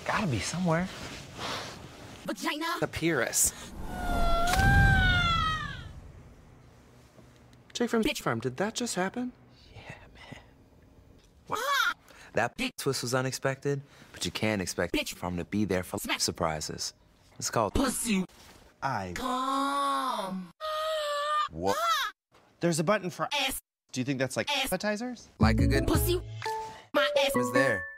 Gotta be somewhere. Vagina. The Pyrrhus. Jake from Bitch Farm, did that just happen? Yeah, man. That twist was unexpected, but you can't expect Bitch Farm to be there for surprises. It's called Pussy. Come. What? There's a button for ass. Do you think that's like appetizers? like a good Pussy. My ass is there.